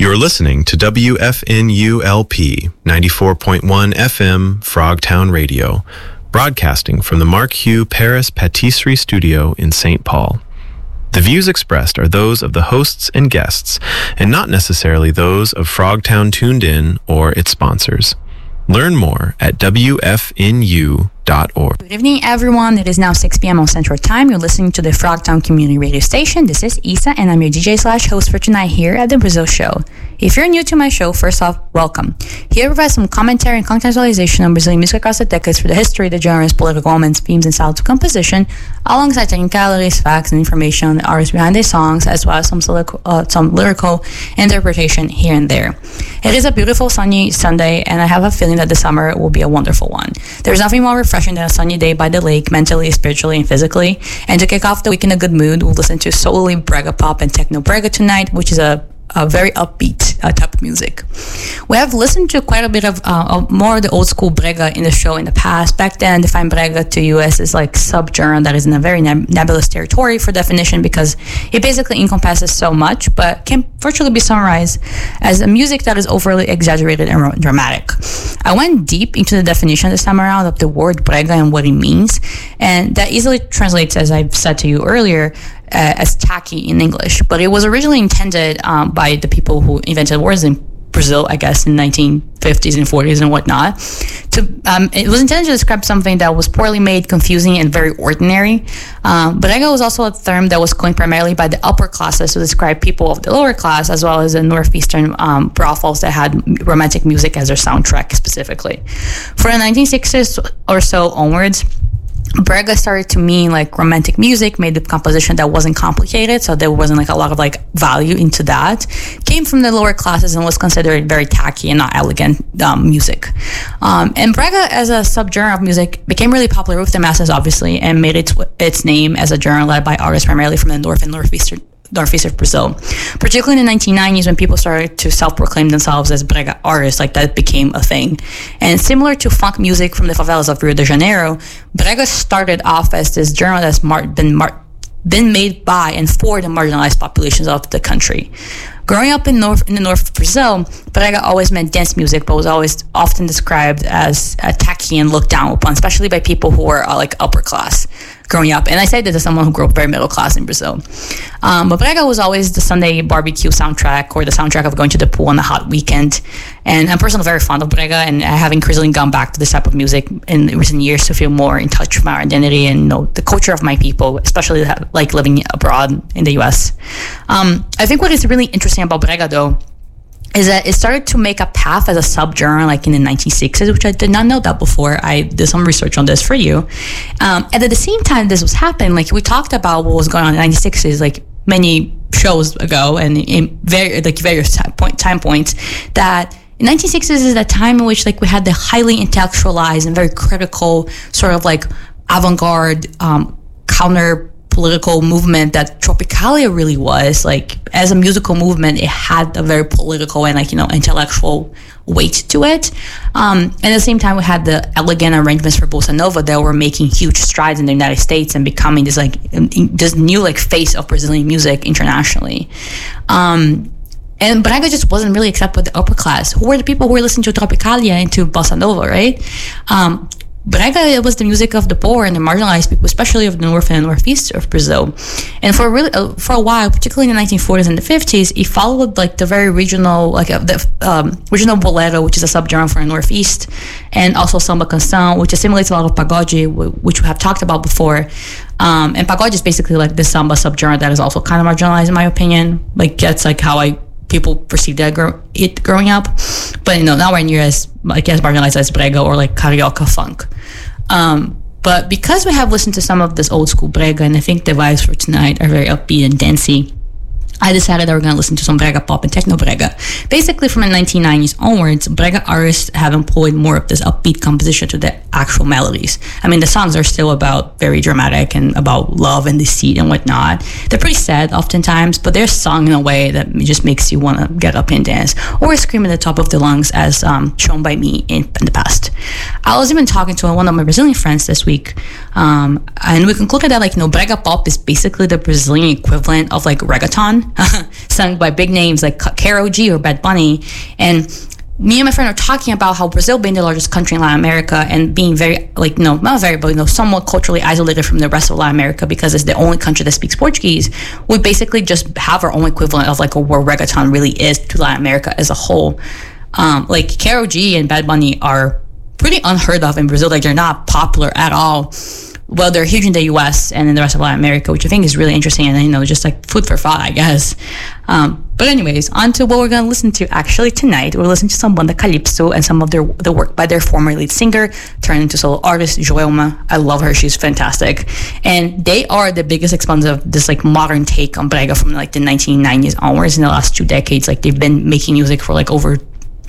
You're listening to WFNULP 94.1 FM Frogtown Radio, broadcasting from the Mark Hugh Paris Patisserie Studio in St. Paul. The views expressed are those of the hosts and guests, and not necessarily those of Frogtown Tuned In or its sponsors. Learn more at WFNU.org. Good evening, everyone. It is now 6 p.m. on Central Time. You're listening to the Frogtown Community Radio Station. This is Isa, and I'm your DJ/host for tonight here at the Brazil Show. If you're new to my show, first off, welcome. Here I provide some commentary and contextualization on Brazilian music across the decades for the history, the genres, political moments, themes, and styles of composition, alongside technicalities, facts, and information on the artists behind their songs, as well as some lyrical interpretation here and there. It is a beautiful sunny Sunday, and I have a feeling that the summer will be a wonderful one. There's nothing more refreshing than a sunny day by the lake, mentally, spiritually, and physically. And to kick off the week in a good mood, we'll listen to solely brega pop and techno brega tonight, which is a very upbeat type of music. We have listened to quite a bit of more of the old school brega in the show in the past. Back then, define brega to US as like subgenre that is in a very nebulous territory for definition, because it basically encompasses so much, but can virtually be summarized as a music that is overly exaggerated and dramatic. I went deep into the definition this time around of the word brega and what it means, and that easily translates, as I've said to you earlier, as tacky in English, but it was originally intended by the people who invented words in Brazil, I guess, in 1950s and 40s and whatnot. It was intended to describe something that was poorly made, confusing, and very ordinary. Brega was also a term that was coined primarily by the upper classes to describe people of the lower class, as well as the northeastern brothels that had romantic music as their soundtrack specifically. For the 1960s or so onwards, brega started to mean like romantic music made with composition that wasn't complicated, so there wasn't like a lot of like value into that. Came from the lower classes and was considered very tacky and not elegant music. And brega as a subgenre of music became really popular with the masses, obviously, and made its name as a genre led by artists primarily from the north and northeast of Brazil, particularly in the 1990s when people started to self-proclaim themselves as brega artists. Like that became a thing. And similar to funk music from the favelas of Rio de Janeiro, brega started off as this genre that's been made by and for the marginalized populations of the country. Growing up in the north of Brazil, brega always meant dance music, but was always often described as tacky and looked down upon, especially by people who were like upper class growing up. And I say this as someone who grew up very middle class in Brazil. But brega was always the Sunday barbecue soundtrack, or the soundtrack of going to the pool on a hot weekend. And I'm personally very fond of brega, and I have increasingly gone back to this type of music in recent years to feel more in touch with my identity and the culture of my people, especially like living abroad in the US. I think what is really interesting about brega, though, is that it started to make a path as a subgenre like in the 1960s, which I did not know that before. I did some research on this for you. And at the same time this was happening, like we talked about what was going on in the 1960s, like many shows ago, and in various time points, that in 1960s is that time in which like we had the highly intellectualized and very critical sort of like avant-garde counter political movement that Tropicalia really was. Like as a musical movement, it had a very political and intellectual weight to it. And at the same time, we had the elegant arrangements for bossa nova that were making huge strides in the United States and becoming this new like face of Brazilian music internationally. And brega just wasn't really accepted by the upper class, who were the people who were listening to Tropicalia and to bossa nova, right? Brega was the music of the poor and the marginalized people, especially of the north and northeast of Brazil. And for a while, particularly in the 1940s and the 50s, it followed like the very regional, regional bolero, which is a subgenre for the northeast, and also samba canção, which assimilates a lot of pagode, which we have talked about before. And pagode is basically like the samba subgenre that is also kind of marginalized, in my opinion. Like that's like how people perceived that growing up, but nowhere near as marginalized as brega or like carioca funk. But because we have listened to some of this old school brega, and I think the vibes for tonight are very upbeat and dancey, I decided that we're going to listen to some brega pop and techno brega. Basically, from the 1990s onwards, brega artists have employed more of this upbeat composition to the actual melodies. I mean, the songs are still about very dramatic and about love and deceit and whatnot. They're pretty sad oftentimes, but they're sung in a way that just makes you want to get up and dance or scream at the top of the lungs, as shown by me in the past. I was even talking to one of my Brazilian friends this week, and we concluded that brega pop is basically the Brazilian equivalent of like reggaeton. sung by big names like Karol G or Bad Bunny. And me and my friend are talking about how Brazil being the largest country in Latin America and being very, like, no, not very, but, you know, somewhat culturally isolated from the rest of Latin America because it's the only country that speaks Portuguese, we basically just have our own equivalent of, like, where reggaeton really is to Latin America as a whole. Like, Karol G and Bad Bunny are pretty unheard of in Brazil. Like, they're not popular at all. Well, they're huge in the US and in the rest of Latin America, which I think is really interesting and, you know, just like food for thought, I guess. But anyways, on to what we're going to listen to actually tonight. We're listening to some Banda Calypso and some of the work by their former lead singer turned into solo artist, Joelma. I love her. She's fantastic. And they are the biggest exponents of this like modern take on Brega from like the 1990s onwards. In the last 2 decades, like they've been making music for like over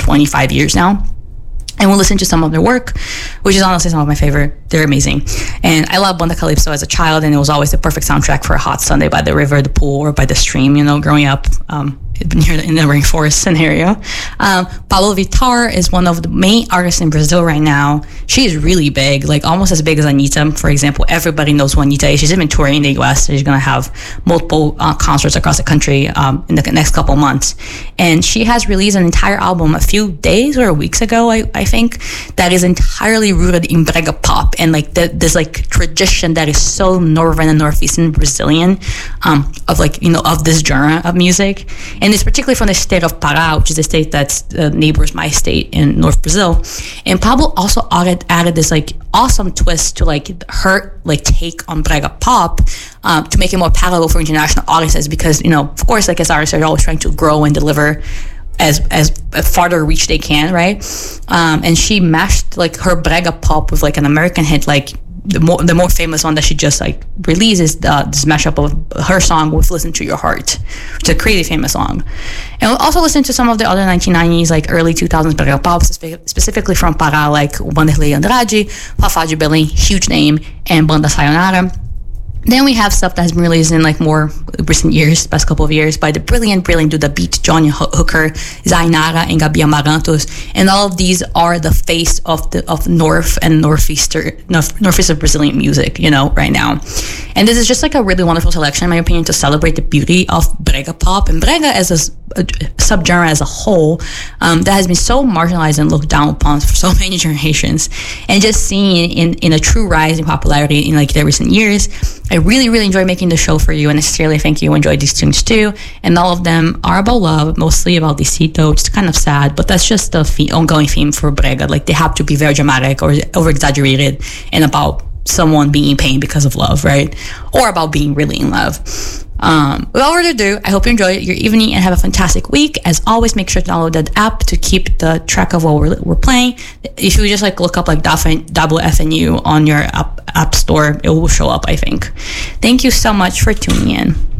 25 years now. And we'll listen to some of their work, which is honestly some of my favorite. They're amazing. And I loved Banda Calypso as a child, and it was always the perfect soundtrack for a hot Sunday by the river, the pool, or by the stream, you know, growing up here in the rainforest scenario. Pablo Vittar is one of the main artists in Brazil right now. She is really big, like almost as big as Anitta, for example. Everybody knows who Anitta is. She's even touring in the US. She's going to have multiple concerts across the country in the next couple months. And she has released an entire album a few days or weeks ago, I think, that is entirely rooted in Brega pop and like this like tradition that is so northern and northeastern Brazilian of like, you know, of this genre of music. And it's particularly from the state of Pará, which is the state that's neighbors my state in North Brazil. And Pablo also added this like awesome twist to like her like take on Brega pop to make it more palatable for international audiences, because, you know, of course, like as artists are always trying to grow and deliver as farther reach they can, right? And she mashed like her Brega pop with like an American hit, like the more famous one that she just like released is this mashup of her song with "Listen to Your Heart," which is a crazy famous song. And we'll also listen to some of the other 1990s, like early 2000s Brega pop, specifically from Pará, like Wanderlei Andrade, Fafá de Belém, huge name, and Banda Sayonara. Then we have stuff that has been released in like more recent years, past couple of years, by the brilliant Do the Beat, Johnny Hooker, Zainara, and Gabi Amarantos. And all of these are the face of North and Northeast of Brazilian music, you know, right now. And this is just like a really wonderful selection, in my opinion, to celebrate the beauty of Brega pop and Brega as a subgenre as a whole that has been so marginalized and looked down upon for so many generations. And just seeing in a true rise in popularity in like the recent years, I really, really enjoy making the show for you, and I sincerely think you enjoyed these tunes too. And all of them are about love, mostly about Dicito, which is kind of sad, but that's just the ongoing theme for Brega. Like they have to be very dramatic or over-exaggerated and about someone being in pain because of love, right? Or about being really in love. Without further ado, I hope you enjoy your evening and have a fantastic week. As always, make sure to download that app to keep the track of what we're playing. If you just like look up like FNU on your app store, it will show up, I think. Thank you so much for tuning in.